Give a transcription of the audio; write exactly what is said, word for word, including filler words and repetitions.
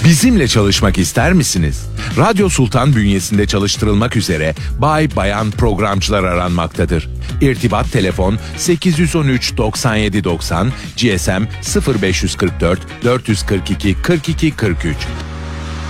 Bizimle çalışmak ister misiniz? Radyo Sultan bünyesinde çalıştırılmak üzere bay bayan programcılar aranmaktadır. İrtibat telefon sekiz yüz on üç doksan yedi doksan, G S M sıfır beş yüz kırk dört dört yüz kırk iki kırk iki kırk üç.